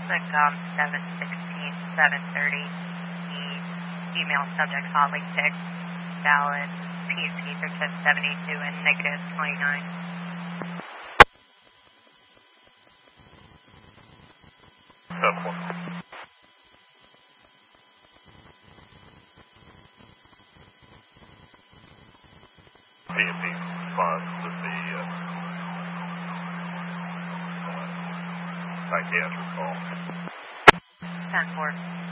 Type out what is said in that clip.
Click 716, 730. The email subject hotly ticked. Valid. PCs are 1072 and negative 29. PMP response to the psychiatric call. 10-4.